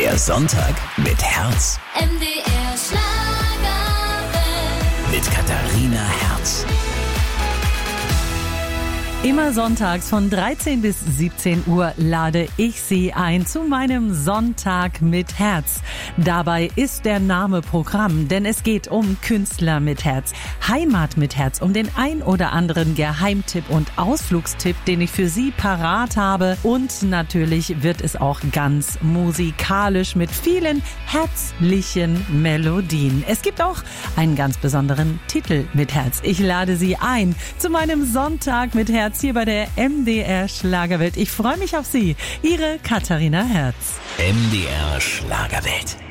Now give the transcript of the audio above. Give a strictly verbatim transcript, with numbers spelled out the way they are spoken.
Der Sonntag mit Herz. M D R Schlagerwelt. Mit Katharina Herz. Immer sonntags von dreizehn bis siebzehn Uhr lade ich Sie ein zu meinem Sonntag mit Herz. Dabei ist der Name Programm, denn es geht um Künstler mit Herz, Heimat mit Herz, um den ein oder anderen Geheimtipp und Ausflugstipp, den ich für Sie parat habe. Und natürlich wird es auch ganz musikalisch mit vielen herzlichen Melodien. Es gibt auch einen ganz besonderen Titel mit Herz. Ich lade Sie ein zu meinem Sonntag mit Herz hier bei der M D R Schlagerwelt. Ich freue mich auf Sie. Ihre Katharina Herz. M D R Schlagerwelt.